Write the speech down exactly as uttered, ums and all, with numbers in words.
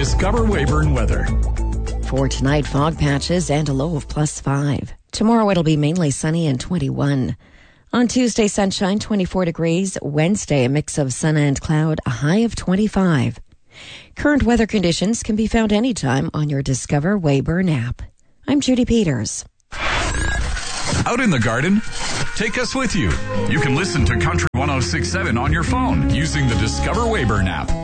Discover Weyburn weather. For tonight, fog patches and a low of plus five. Tomorrow it'll be mainly sunny and twenty-one. On Tuesday, sunshine, twenty-four degrees. Wednesday, a mix of sun and cloud, a high of twenty-five. Current weather conditions can be found anytime on your Discover Weyburn app. I'm Judy Peters. Out in the garden? Take us with you. You can listen to Country one oh six point seven on your phone using the Discover Weyburn app.